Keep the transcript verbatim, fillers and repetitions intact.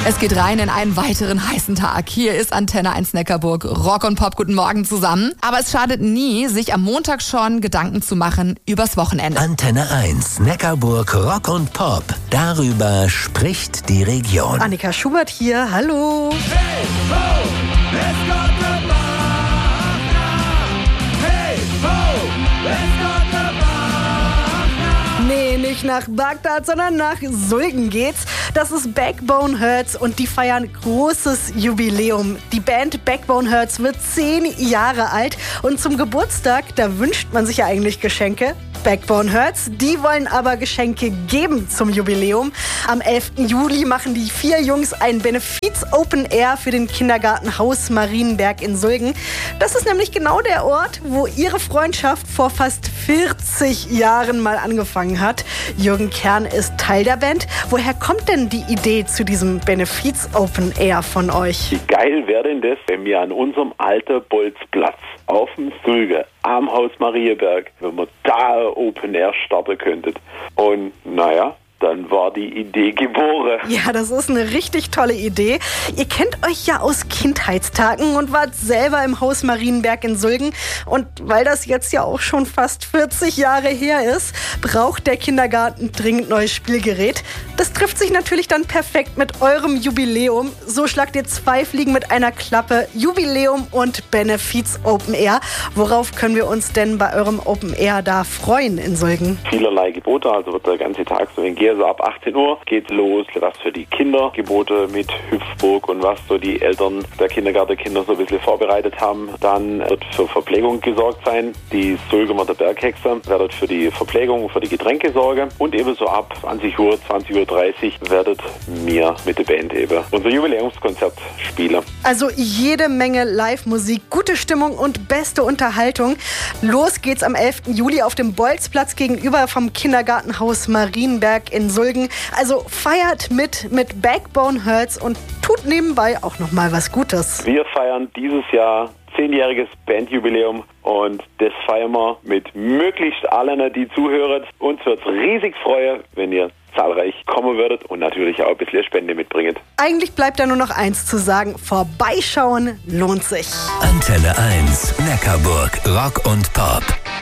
Es geht rein in einen weiteren heißen Tag. Hier ist Antenne eins Neckarburg. Rock und Pop, guten Morgen zusammen. Aber es schadet nie, sich am Montag schon Gedanken zu machen übers Wochenende. Antenne eins Neckarburg, Rock und Pop. Darüber spricht die Region. Annika Schubert hier, hallo. Hey, ho, let's go to Bach. Hey, ho, let's go to Bach. Nee, nicht nach Bagdad, sondern nach Sulgen geht's. Das ist Backbone Hurts und die feiern großes Jubiläum. Die Band Backbone Hurts wird zehn Jahre alt und zum Geburtstag, da wünscht man sich ja eigentlich Geschenke. Backbone Hurts, die wollen aber Geschenke geben zum Jubiläum. Am elften Juli machen die vier Jungs ein Benefiz Open Air für den Kindergarten Haus Marienberg in Sulgen. Das ist nämlich genau der Ort, wo ihre Freundschaft vor fast vierzig Jahren mal angefangen hat. Jürgen Kern ist Teil der Band. Woher kommt denn die Idee zu diesem Benefiz Open Air von euch? Wie geil wäre denn das, wenn wir an unserem alten Bolzplatz auf dem Sulge am Haus Marienberg, wenn wir da Open Air starten könntet. Und naja, dann war die Idee geboren. Ja, das ist eine richtig tolle Idee. Ihr kennt euch ja aus Kindheitstagen und wart selber im Haus Marienberg in Sulgen. Und weil das jetzt ja auch schon fast vierzig Jahre her ist, braucht der Kindergarten dringend neues Spielgerät. Das trifft sich natürlich dann perfekt mit eurem Jubiläum. So schlagt ihr zwei Fliegen mit einer Klappe. Jubiläum und Benefiz Open Air. Worauf können wir uns denn bei eurem Open Air da freuen in Sulgen? Vielerlei Gebote, also wird der ganze Tag so hingehen. Also ab achtzehn Uhr geht's los, was für die Kinder Gebote mit Hüpfburg und was so die Eltern der Kindergartenkinder so ein bisschen vorbereitet haben. Dann wird für Verpflegung gesorgt sein. Die Sulgemer der Berghexe werdet für die Verpflegung, für die Getränke sorgen. Und ebenso ab zwanzig Uhr, zwanzig Uhr dreißig werdet mir mit der Band eben unser Jubiläumskonzert spielen. Also jede Menge Live-Musik, gute Stimmung und beste Unterhaltung. Los geht's am elften Juli auf dem Bolzplatz gegenüber vom Kindergartenhaus Marienberg in Sulgen. Also feiert mit mit Backbone Hurts und tut nebenbei auch noch mal was Gutes. Wir feiern dieses Jahr zehnjähriges Bandjubiläum und das feiern wir mit möglichst allen, die zuhören. Uns wird's riesig freuen, wenn ihr zahlreich kommen würdet und natürlich auch ein bisschen Spende mitbringt. Eigentlich bleibt da nur noch eins zu sagen: Vorbeischauen lohnt sich. Antenne eins Neckarburg, Rock und Pop.